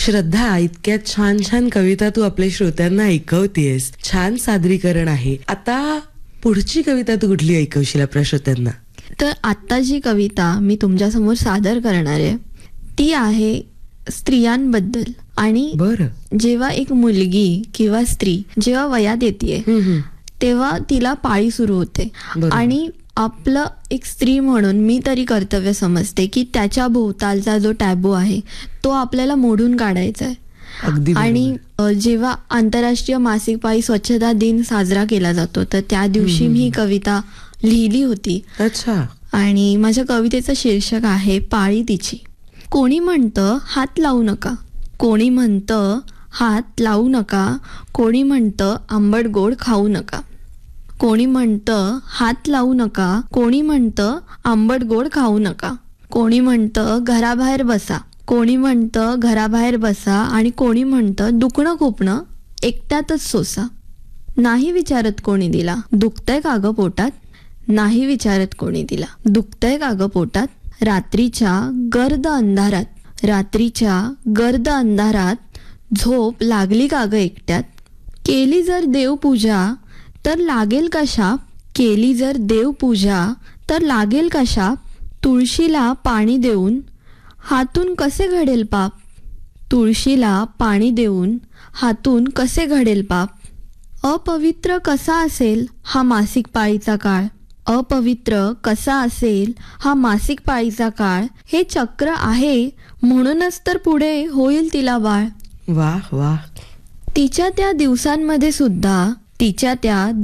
श्रद्धा, इतक्या छान छान कविता तू आपल्या श्रोत्यांना ऐकवतेस. छान सादरीकरण आहे. आता पुढची कविता तू कुठली ऐकवशील आपल्या श्रोत्यांना? तर आता जी कविता मी तुमच्या समोर सादर करणार आहे ती आहे स्त्रियांबद्दल. आणि जेव्हा एक मुलगी किंवा स्त्री जेव्हा वयात येते तेव्हा तिला पाळी सुरू होते. आणि आपलं एक स्त्री म्हणून मी तरी कर्तव्य समजते की त्याच्या भोवतालचा जो टॅबू आहे तो आपल्याला मोडून काढायचा आहे. आणि जेव्हा आंतरराष्ट्रीय मासिक पाळी स्वच्छता दिन साजरा केला जातो तर त्या दिवशी मी ही कविता लिहिली होती. अच्छा. आणि माझ्या कवितेचं शीर्षक आहे पाळी तिची. कोणी म्हणतं हात लावू नका, कोणी म्हणतं हात लावू नका, कोणी म्हणतं आंबट गोड खाऊ नका. कोणी म्हणतं हात लावू नका, कोणी म्हणतं आंबट गोड खाऊ नका. कोणी म्हणतं घराबाहेर बसा, कोणी म्हणतं घराबाहेर बसा. आणि कोणी म्हणतं दुखणं खुपणं एकट्यातच सोसा. नाही विचारत कोणी दिला दुखतंय का ग पोटात, नाही विचारत कोणी दिला दुखतंय का ग पोटात. रात्रीच्या गर्द अंधारात, रात्रीच्या गर्द अंधारात झोप लागली का ग एकट्यात. केली जर देवपूजा तर लागेल का शाप, केली जर देवपूजा तर लागेल का शाप. तुळशीला पाणी देऊन हातून कसे घडेल पाप, तुळशीला पाणी देऊन हातून कसे घडेल पाप. अपवित्र कसा असेल हा मासिक पाळीचा काळ, अपवित्र कसा असेल हा मासिक पाळीचा काळ. हे चक्र आहे म्हणूनच तर पुढे होईल तिला बाळ. वाह वाह. तिच्या त्या दिवसांमध्ये सुद्धा, तिच्या त्या